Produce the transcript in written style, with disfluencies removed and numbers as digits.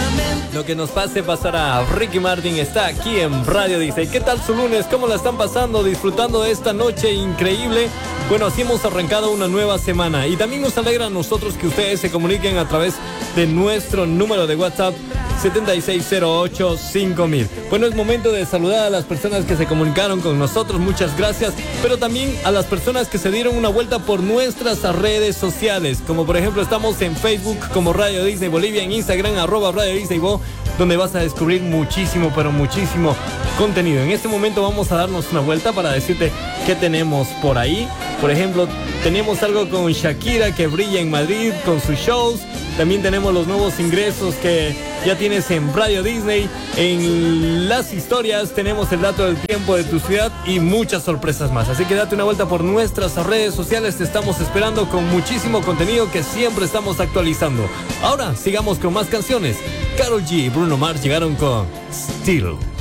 Lo que nos pase pasará. Ricky Martin está aquí en Radio Disney. ¿Qué tal su lunes? ¿Cómo la están pasando? ¿Disfrutando de esta noche increíble? Bueno, así hemos arrancado una nueva semana. Y también nos alegra a nosotros que ustedes se comuniquen a través de nuestro número de WhatsApp 7608-5000. Bueno, es momento de saludar a las personas que se comunicaron con nosotros, muchas gracias, pero también a las personas que se dieron una vuelta por nuestras redes sociales, como por ejemplo estamos en Facebook como Radio Disney Bolivia, en Instagram @Radio Disney Bo, donde vas a descubrir muchísimo, pero muchísimo contenido. En este momento vamos a darnos una vuelta para decirte qué tenemos por ahí. Por ejemplo, tenemos algo con Shakira que brilla en Madrid con sus shows. También tenemos los nuevos ingresos que ya tienes en Radio Disney. En las historias tenemos el dato del tiempo de tu ciudad y muchas sorpresas más. Así que date una vuelta por nuestras redes sociales. Te estamos esperando con muchísimo contenido que siempre estamos actualizando. Ahora sigamos con más canciones. Karol G y Bruno Mars llegaron con Still.